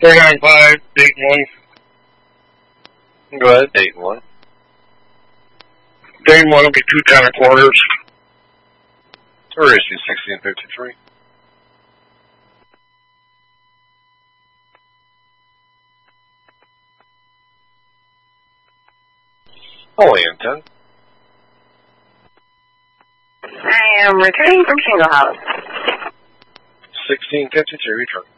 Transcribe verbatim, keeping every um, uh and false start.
three nine five, eight one. Go ahead, eight one. Day one will be two ten and quarters. Or issue sixteen fifty-three. Only in ten. I am returning from Shingle House. sixteen fifty-two, return.